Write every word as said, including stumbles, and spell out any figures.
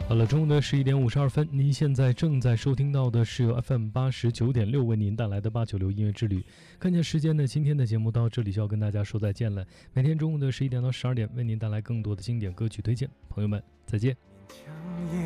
好了，中午的十一点五十二分，您现在正在收听到的是由 F M 八十九点六为您带来的八九六音乐之旅。看见时间呢，今天的节目到这里就要跟大家说再见了。每天中午的十一点到十二点，为您带来更多的经典歌曲推荐。朋友们，再见。